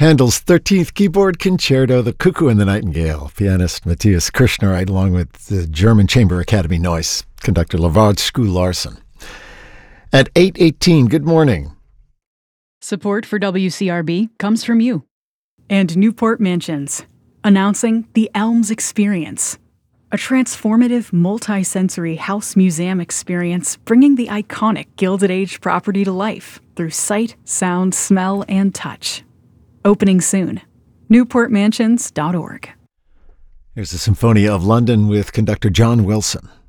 Handel's 13th Keyboard Concerto, The Cuckoo and the Nightingale. Pianist Matthias Kirschner, along with the German Chamber Academy Neuss conductor Lavard Skue-Larsen. At 8:18, good morning. Support for WCRB comes from you. And Newport Mansions, announcing the Elms Experience, a transformative multi-sensory house museum experience bringing the iconic Gilded Age property to life through sight, sound, smell, and touch. Opening soon. newportmansions.org. Here's the Symphonia of London with conductor John Wilson.